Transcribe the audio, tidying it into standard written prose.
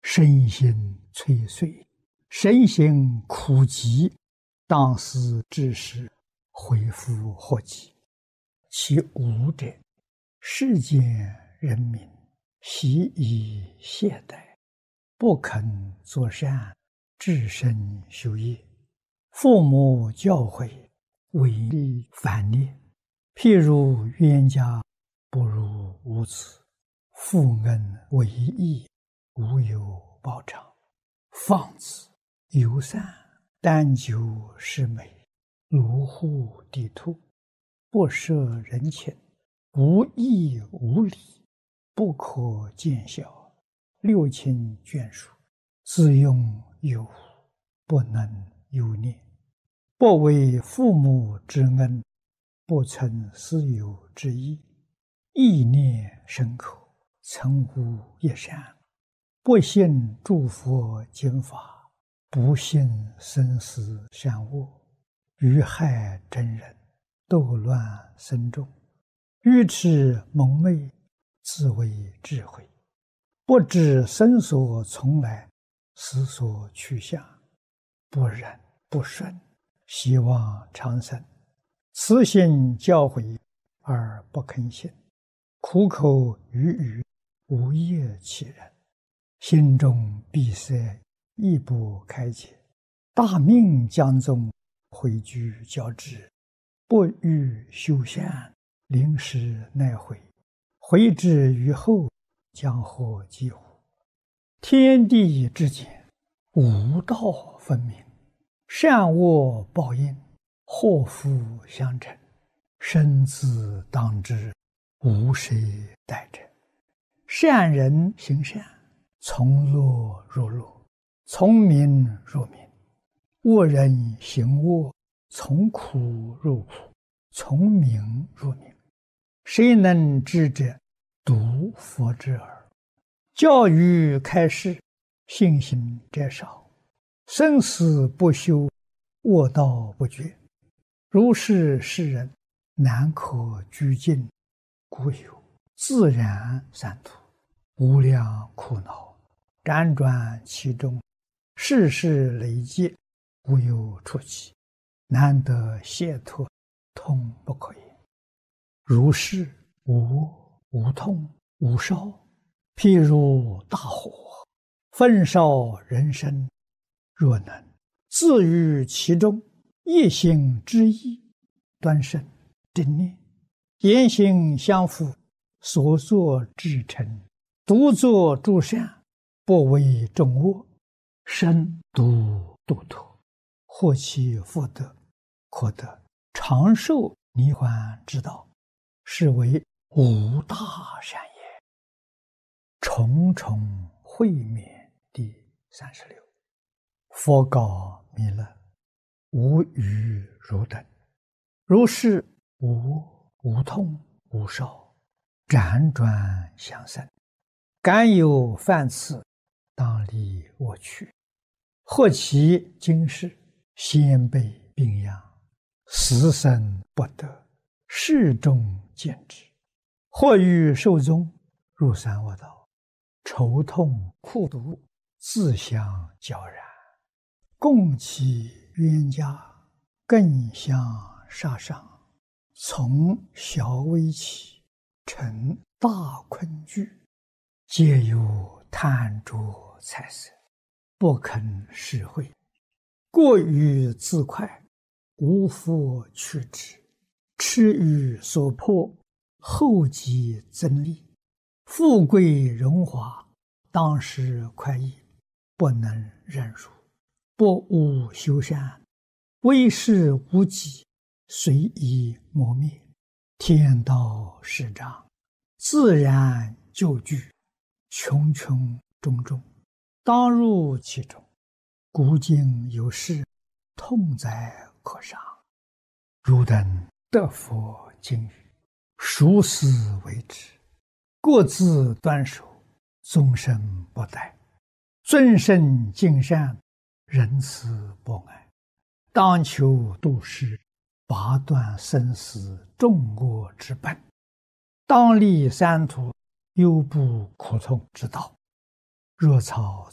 身心摧碎，身心苦疾，当思之时，恢复祸及。其五者，世间人民习以懈怠，不肯作善，至身修业。父母教诲，违逆反逆。譬如冤家不如无子，父恩为义，无有报偿。放子游散，耽久视美，卢户地兔，不摄人情，无义无礼，不可见效，六亲眷属，自用有无，不能有念。不为父母之恩，不存私有之意，意念深刻，曾无一善。不信诸佛经法，不信生死善恶，愚害真人，斗乱僧众，愚痴蒙昧，自为智慧，不知生所从来，死所去向，不忍不顺，希望长生。慈心教诲而不肯信，苦口语语，无业其人，心中闭塞，亦不开解。大命将终，回居交织，不欲修善，临时奈悔，悔之于后，将获几乎？天地之间，无道分明，善恶报应，祸福相承，生自当之，无谁代者。善人行善，从乐入乐，从名入名；恶人行恶，从苦入苦，从名入名。谁能知者？独佛之耳。教育开示，信心者少，生死不休，恶道不绝。如是世人，难可居尽，故有自然三途，无量苦恼，辗转其中，世事累积，无有出期，难得解脱，痛不可言。如是无无痛无烧，譬如大火，焚烧人身，若能自于其中，一心之意，端身定念，言行相符，所作至诚，独作诸善，不为众恶，身独度脱，获其福德，可得长寿涅槃之道，是为无大善也。重重会面第36。佛告弥勒：无余汝等，如是无无痛无烧，辗转相生，敢有犯次，当离我去。或其今世，先辈病殃，死生不得，世众见之；或欲寿终，入三恶道，愁痛苦毒，自相交然。共其冤家，更相杀伤，从小危起，成大困惧，皆有贪着财色，不肯施惠，过于自快，无复去之，痴于所迫，后继增利，富贵荣华，当时快意，不能忍辱，不务修善，为事无己，随意磨灭。天道始长，自然就具，穷穷种种，当入其中。古今有事，痛哉可伤。汝等得佛经语，熟思为之，各自端守，终身不殆，尊圣敬善，仁慈博爱，当求度世，拔断生死众恶之本，当立三途，忧怖苦痛之道。若草